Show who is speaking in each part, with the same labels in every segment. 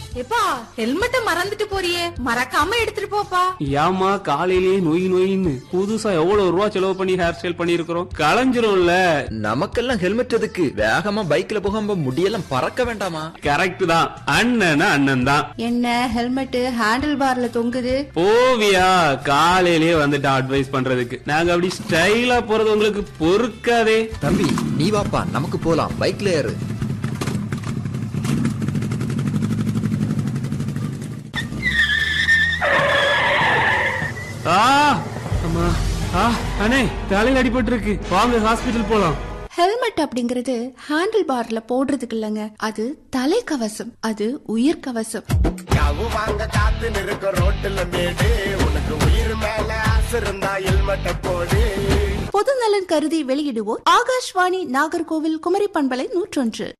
Speaker 1: எப்பா ஹெல்மெட்ட மறந்துட்டு போறியே, மறக்காம எடுத்துட்டு போப்பா.
Speaker 2: ஏமா காலையிலேயே நோயின்னு புதுசா எவ்வளவு ரூபா செலவு பண்ணி ஹேர் ஸ்டைல் பண்ணிருக்கிறோம், களைஞ்சிரும்ல.
Speaker 3: நமக்கெல்லாம் ஹெல்மெட் எதுக்கு? வேகமா பைக்ல போகாம முடியெல்லாம் பறக்க வேண்டாமா?
Speaker 2: கரெக்ட் தான், அண்ணன் தான்.
Speaker 1: என்ன ஹெல்மெட் ஹேண்டில் பார்ல தொங்குது?
Speaker 2: ஓவியா காலையிலேயே வந்துட்டு அட்வைஸ் பண்றதுக்கு. நாங்க அப்படி ஸ்டைலா போறது உங்களுக்கு பொறுக்காதே.
Speaker 3: தம்பி நீ வாப்பா, நமக்கு போலாம், பைக்ல ஏறு.
Speaker 2: அண்ணே தலையில அடிபட்டு இருக்கு, வாங்க ஹாஸ்பிடல் போலாம்.
Speaker 1: ஹெல்மெட் அப்படிங்கறது ஹேண்டில் பார்ல போடுறதுக்கு இல்லங்க, அது தலைக்கவசம், அது உயிர் கவசம்.
Speaker 4: வாங்க காத்து நிற்க ரோட்டுல மேடு, உனக்கு உயிர் மேல ஆசை இருந்தா ஹெல்மெட்ட போடு.
Speaker 1: பொது நலன் கருதி வெளியிடுவோர் ஆகாஷ்வாணி நாகர்கோவில் குமரி பண்பலை 101.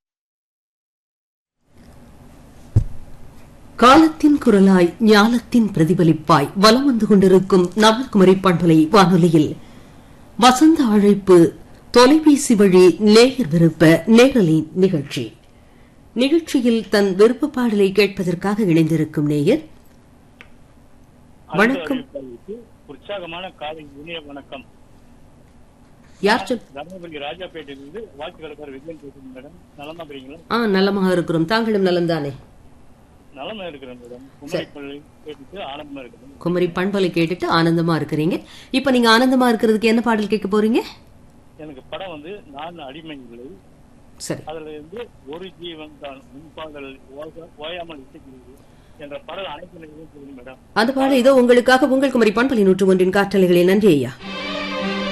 Speaker 5: காலத்தின் குரலாய் ஞானத்தின் பிரதிபலிப்பாய் வலம் வந்து கொண்டிருக்கும் நவகுமரி பண்பலை வானொலியில் வசந்த அழைப்பு தொலைபேசி வழி நேயர் விருப்ப நேரலை நிகழ்ச்சி. நிகழ்ச்சியில் தன் விருப்ப பாடலை கேட்பதற்காக இணைந்திருக்கும் நேயர் வணக்கம்.
Speaker 6: உற்சாகமான காலை இனிய வணக்கம்.
Speaker 5: யார்
Speaker 6: தர்மபுரி ராஜாபேட்டையிலிருந்து வாக்குகளுக்கார் விஜயன் பேசுறேன் மேடம். நலமா இருக்கீங்களா?
Speaker 5: நலமாக இருக்கிறோம். தாங்களும் நலம்தானே?
Speaker 6: நலமா இருக்கிறேன் மேடம். குமரி பள்ளி கேட்டுட்டு ஆனந்தமா இருக்கிறேன்.
Speaker 5: குமரி பண்பலை கேட்டுட்டு ஆனந்தமா இருக்கிறீங்க. இப்ப நீங்க ஆனந்தமா இருக்கிறதுக்கு என்ன பாடல் கேட்க போறீங்க?
Speaker 6: எனக்கு படம் வந்து நான் அடிமை இல்லை.
Speaker 5: சரி.
Speaker 6: அதுல இருந்து ஒரு ஜீவன் தான் முன்பாடல் ஓயாமல் இசைக்கிறது என்ற பாடல் அனைத்து நிலையிலும் சொல்லுங்க மேடம்.
Speaker 5: அந்த பாடல் இதோ உங்களுக்காக உங்கள் குமரி பண்பலை 101 காற்றலைகளில். நன்றி ஐயா.